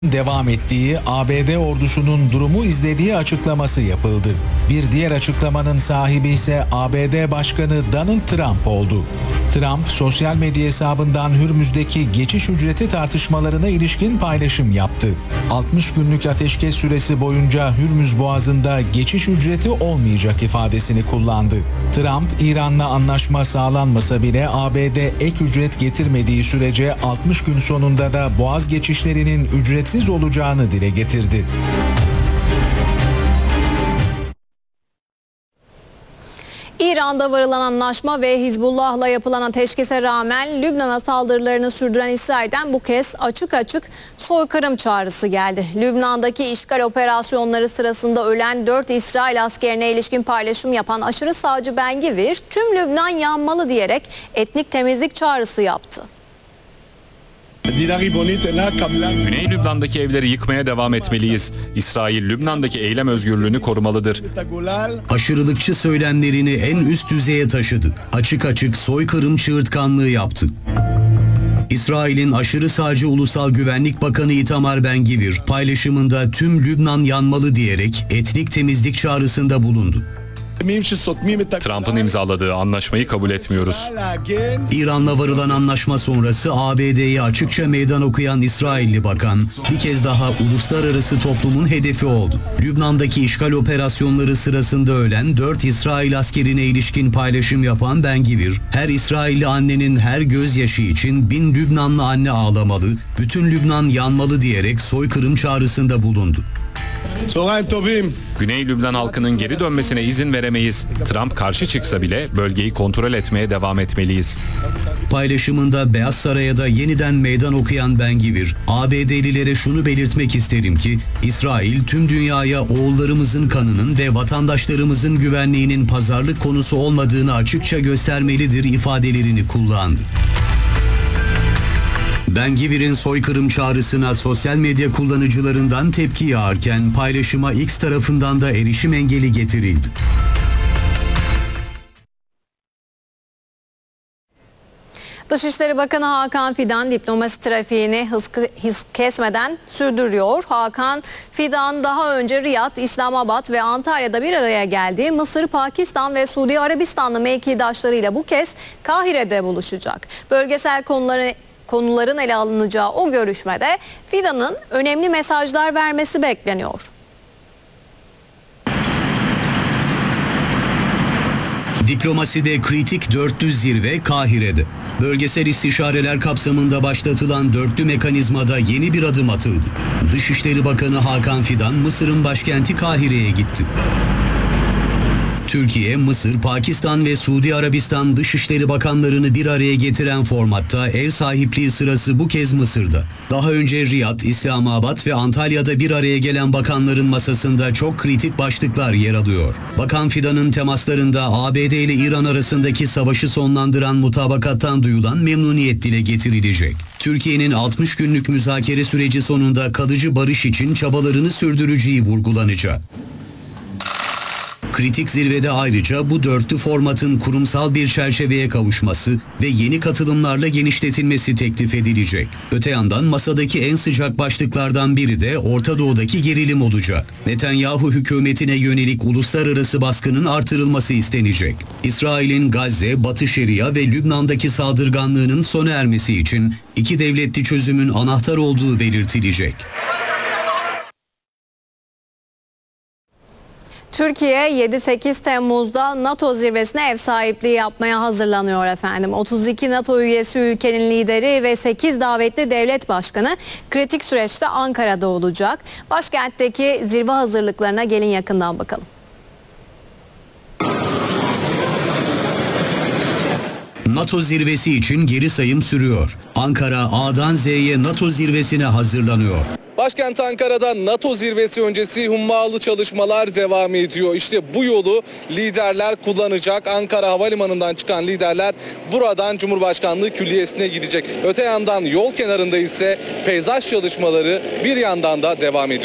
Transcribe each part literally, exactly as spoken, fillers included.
devam ettiği, A B D ordusunun durumu izlediği açıklaması yapıldı. Bir diğer açıklamanın sahibi ise A B D Başkanı Donald Trump oldu. Trump, sosyal medya hesabından Hürmüz'deki geçiş ücreti tartışmalarına ilişkin paylaşım yaptı. altmış günlük ateşkes süresi boyunca Hürmüz Boğazı'nda geçiş ücreti olmayacak ifadesini kullandı. Trump, İran'la anlaşma sağlanmasa bile A B D ek ücret getirmediği sürece altmış gün sonunda da Boğaz geçişlerinin ücretsiz olacağını dile getirdi. İran'da varılan anlaşma ve Hizbullah'la yapılan ateşkese rağmen Lübnan'a saldırılarını sürdüren İsrail'den bu kez açık açık soykırım çağrısı geldi. Lübnan'daki işgal operasyonları sırasında ölen dört İsrail askerine ilişkin paylaşım yapan aşırı sağcı Ben Gvir, tüm Lübnan yanmalı diyerek etnik temizlik çağrısı yaptı. Güney Lübnan'daki evleri yıkmaya devam etmeliyiz. İsrail, Lübnan'daki eylem özgürlüğünü korumalıdır. Aşırılıkçı söylemlerini en üst düzeye taşıdı. Açık açık soykırım çığırtkanlığı yaptı. İsrail'in aşırı sağcı Ulusal Güvenlik Bakanı Itamar Ben Gvir paylaşımında tüm Lübnan yanmalı diyerek etnik temizlik çağrısında bulundu. Trump'ın imzaladığı anlaşmayı kabul etmiyoruz. İran'la varılan anlaşma sonrası A B D'ye açıkça meydan okuyan İsrailli bakan bir kez daha uluslararası toplumun hedefi oldu. Lübnan'daki işgal operasyonları sırasında ölen dört İsrail askerine ilişkin paylaşım yapan Ben Gvir, her İsrailli annenin her gözyaşı için bin Lübnanlı anne ağlamalı, bütün Lübnan yanmalı diyerek soykırım çağrısında bulundu. Güney Lübnan halkının geri dönmesine izin veremeyiz. Trump karşı çıksa bile bölgeyi kontrol etmeye devam etmeliyiz. Paylaşımında Beyaz Saray'a da yeniden meydan okuyan Ben Gvir, A B D'lilere şunu belirtmek isterim ki, İsrail tüm dünyaya oğullarımızın kanının ve vatandaşlarımızın güvenliğinin pazarlık konusu olmadığını açıkça göstermelidir ifadelerini kullandı. Ben Gvir'in soykırım çağrısına sosyal medya kullanıcılarından tepki yağarken paylaşıma X tarafından da erişim engeli getirildi. Dışişleri Bakanı Hakan Fidan diplomasi trafiğini hız, hız kesmeden sürdürüyor. Hakan Fidan daha önce Riyad, İslamabad ve Antalya'da bir araya geldi. Mısır, Pakistan ve Suudi Arabistanlı mevkidaşlarıyla bu kez Kahire'de buluşacak. Bölgesel konuları konuların ele alınacağı o görüşmede Fidan'ın önemli mesajlar vermesi bekleniyor. Diplomaside kritik dörtlü zirve Kahire'de. Bölgesel istişareler kapsamında başlatılan dörtlü mekanizmada yeni bir adım atıldı. Dışişleri Bakanı Hakan Fidan Mısır'ın başkenti Kahire'ye gitti. Türkiye, Mısır, Pakistan ve Suudi Arabistan Dışişleri Bakanlarını bir araya getiren formatta ev sahipliği sırası bu kez Mısır'da. Daha önce Riyad, İslamabad ve Antalya'da bir araya gelen bakanların masasında çok kritik başlıklar yer alıyor. Bakan Fidan'ın temaslarında A B D ile İran arasındaki savaşı sonlandıran mutabakattan duyulan memnuniyet dile getirilecek. Türkiye'nin altmış günlük müzakere süreci sonunda kalıcı barış için çabalarını sürdüreceği vurgulanacak. Kritik zirvede ayrıca bu dörtlü formatın kurumsal bir çerçeveye kavuşması ve yeni katılımlarla genişletilmesi teklif edilecek. Öte yandan masadaki en sıcak başlıklardan biri de Orta Doğu'daki gerilim olacak. Netanyahu hükümetine yönelik uluslararası baskının artırılması istenecek. İsrail'in Gazze, Batı Şeria ve Lübnan'daki saldırganlığının sona ermesi için iki devletli çözümün anahtar olduğu belirtilecek. Türkiye yedi sekiz Temmuz'da NATO zirvesine ev sahipliği yapmaya hazırlanıyor efendim. otuz iki NATO üyesi ülkenin lideri ve sekiz davetli devlet başkanı kritik süreçte Ankara'da olacak. Başkentteki zirve hazırlıklarına gelin yakından bakalım. NATO zirvesi için geri sayım sürüyor. Ankara A'dan Z'ye NATO zirvesine hazırlanıyor. Başkent Ankara'da NATO zirvesi öncesi hummalı çalışmalar devam ediyor. İşte bu yolu liderler kullanacak. Ankara Havalimanı'ndan çıkan liderler buradan Cumhurbaşkanlığı Külliyesi'ne gidecek. Öte yandan yol kenarında ise peyzaj çalışmaları bir yandan da devam ediyor.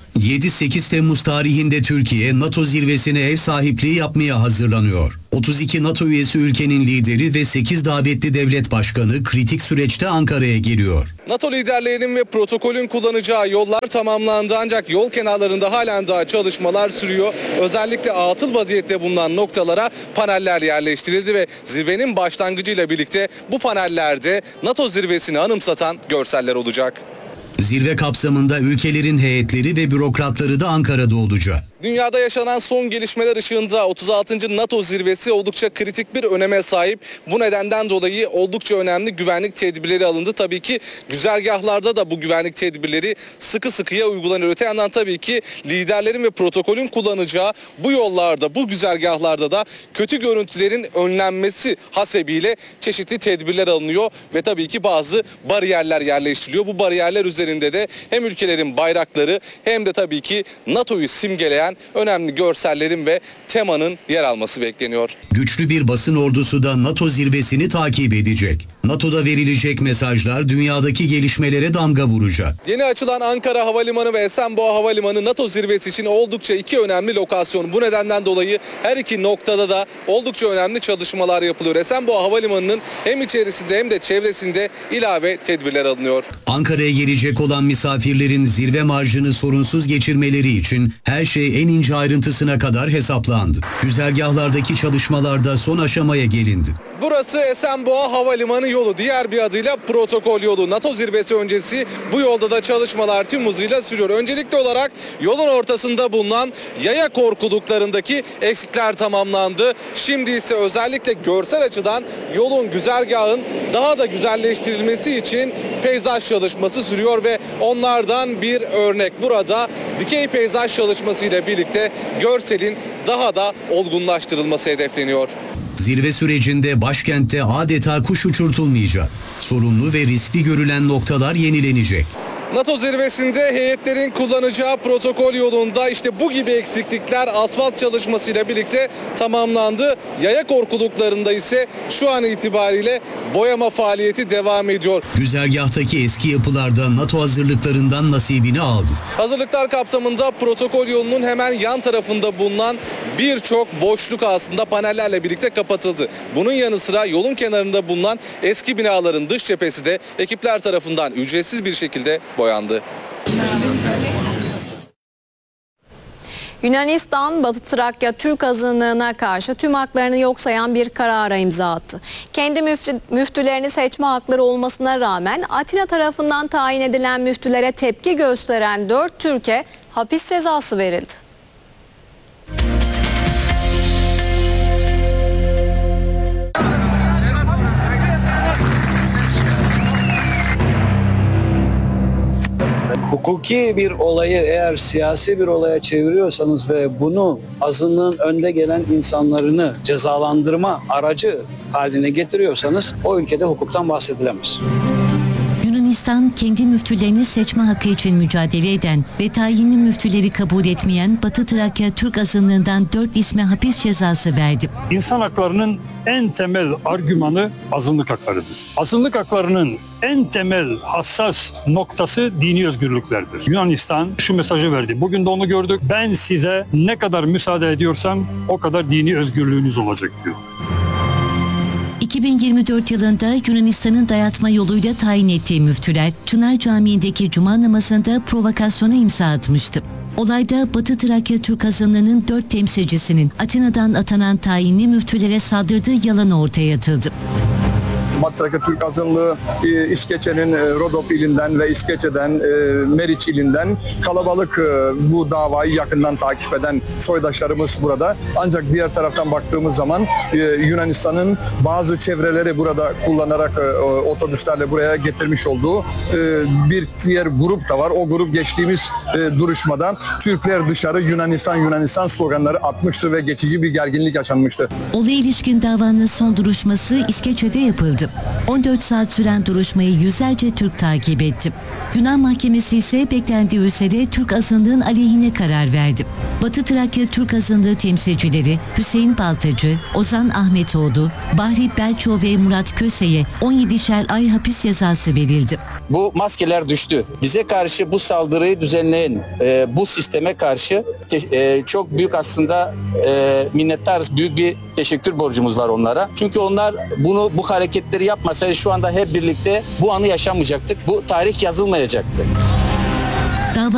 yedi sekiz Temmuz tarihinde Türkiye NATO zirvesine ev sahipliği yapmaya hazırlanıyor. otuz iki NATO üyesi ülkenin lideri ve sekiz davetli devlet başkanı kritik süreçte Ankara'ya geliyor. NATO liderlerinin ve protokolün kullanacağı yollar tamamlandı ancak yol kenarlarında halen daha çalışmalar sürüyor. Özellikle atıl vaziyette bulunan noktalara paneller yerleştirildi ve zirvenin başlangıcıyla birlikte bu panellerde NATO zirvesini anımsatan görseller olacak. Zirve kapsamında ülkelerin heyetleri ve bürokratları da Ankara'da olacak. Dünyada yaşanan son gelişmeler ışığında otuz altıncı NATO zirvesi oldukça kritik bir öneme sahip. Bu nedenden dolayı oldukça önemli güvenlik tedbirleri alındı. Tabii ki güzergahlarda da bu güvenlik tedbirleri sıkı sıkıya uygulanıyor. Öte yandan tabii ki liderlerin ve protokolün kullanacağı bu yollarda, bu güzergahlarda da kötü görüntülerin önlenmesi hasebiyle çeşitli tedbirler alınıyor ve tabii ki bazı bariyerler yerleştiriliyor. Bu bariyerler üzerinde de hem ülkelerin bayrakları hem de tabii ki NATO'yu simgeleyen önemli görsellerin ve temanın yer alması bekleniyor. Güçlü bir basın ordusu da NATO zirvesini takip edecek. NATO'da verilecek mesajlar dünyadaki gelişmelere damga vuracak. Yeni açılan Ankara Havalimanı ve Esenboğa Havalimanı NATO zirvesi için oldukça iki önemli lokasyon. Bu nedenden dolayı her iki noktada da oldukça önemli çalışmalar yapılıyor. Esenboğa Havalimanı'nın hem içerisinde hem de çevresinde ilave tedbirler alınıyor. Ankara'ya gelecek olan misafirlerin zirve marjını sorunsuz geçirmeleri için her şey en ince ayrıntısına kadar hesaplandı. Güzergahlardaki çalışmalarda son aşamaya gelindi. Burası Esenboğa Havalimanı yolu, diğer bir adıyla protokol yolu. NATO zirvesi öncesi bu yolda da çalışmalar tüm hızıyla sürüyor. Öncelikli olarak yolun ortasında bulunan yaya korkuluklarındaki eksikler tamamlandı. Şimdi ise özellikle görsel açıdan yolun, güzergahın daha da güzelleştirilmesi için peyzaj çalışması sürüyor ve onlardan bir örnek burada dikey peyzaj çalışması ile birlikte görselin daha da olgunlaştırılması hedefleniyor. Zirve sürecinde başkentte adeta kuş uçurtulmayacak. Sorunlu ve riskli görülen noktalar yenilenecek. NATO zirvesinde heyetlerin kullanacağı protokol yolunda işte bu gibi eksiklikler asfalt çalışmasıyla birlikte tamamlandı. Yaya korkuluklarında ise şu an itibariyle boyama faaliyeti devam ediyor. Güzergahtaki eski yapılarda NATO hazırlıklarından nasibini aldı. Hazırlıklar kapsamında protokol yolunun hemen yan tarafında bulunan birçok boşluk aslında panellerle birlikte kapatıldı. Bunun yanı sıra yolun kenarında bulunan eski binaların dış cephesi de ekipler tarafından ücretsiz bir şekilde boyandı. Yunanistan, Batı Trakya Türk azınlığına karşı tüm haklarını yok sayan bir karara imza attı. Kendi müftü, müftülerini seçme hakları olmasına rağmen Atina tarafından tayin edilen müftülere tepki gösteren dört Türk'e hapis cezası verildi. Hukuki bir olayı eğer siyasi bir olaya çeviriyorsanız ve bunu azınlığın önde gelen insanlarını cezalandırma aracı haline getiriyorsanız o ülkede hukuktan bahsedilemez. Yunanistan kendi müftülerini seçme hakkı için mücadele eden ve tayinli müftüleri kabul etmeyen Batı Trakya Türk azınlığından dört isme hapis cezası verdi. İnsan haklarının en temel argümanı azınlık haklarıdır. Azınlık haklarının en temel hassas noktası dini özgürlüklerdir. Yunanistan şu mesajı verdi. Bugün de onu gördük. Ben size ne kadar müsaade ediyorsam o kadar dini özgürlüğünüz olacak diyor. iki bin yirmi dört yılında Yunanistan'ın dayatma yoluyla tayin ettiği müftüler Çınar Camii'ndeki cuma namazında provokasyona imza atmıştı. Olayda Batı Trakya Türk azınlığının dört temsilcisinin Atina'dan atanan tayinli müftülere saldırdığı yalanı ortaya atıldı. Batı Trakya Türk azınlığı İskeçe'nin Rodop ilinden ve İskeçe'den, Meriç ilinden kalabalık bu davayı yakından takip eden soydaşlarımız burada. Ancak diğer taraftan baktığımız zaman Yunanistan'ın bazı çevreleri burada kullanarak otobüslerle buraya getirmiş olduğu bir diğer grup da var. O grup geçtiğimiz duruşmada Türkler dışarı, Yunanistan Yunanistan sloganları atmıştı ve geçici bir gerginlik yaşanmıştı. Olaya ilişkin davanın son duruşması İskeçe'de yapıldı. on dört saat süren duruşmayı yüzlerce Türk takip etti. Yunan mahkemesi ise beklendiği üzere Türk azınlığın aleyhine karar verdi. Batı Trakya Türk azınlığı temsilcileri Hüseyin Baltacı, Ozan Ahmetoğlu, Bahri Belço ve Murat Köse'ye on yedişer ay hapis cezası verildi. Bu maskeler düştü. Bize karşı bu saldırıyı düzenleyen e, bu sisteme karşı te, e, çok büyük aslında e, minnettarız. Büyük bir teşekkür borcumuz var onlara. Çünkü onlar bunu bu hareketleri yapmasaydı şu anda hep birlikte bu anı yaşamayacaktık. Bu tarih yazılmayacaktı.